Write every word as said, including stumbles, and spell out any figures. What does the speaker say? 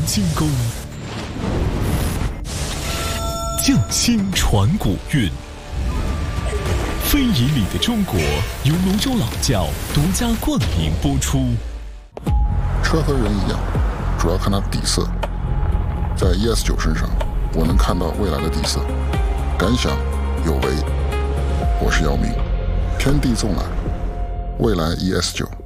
精工，匠心传古韵。非遗里的中国由泸州老窖独家冠名播出。 车和人一样，主要看它底色。在 E S 九 身上，我能看到未来的底色。感想有为，我是姚明。天地纵览，未来 E S 九。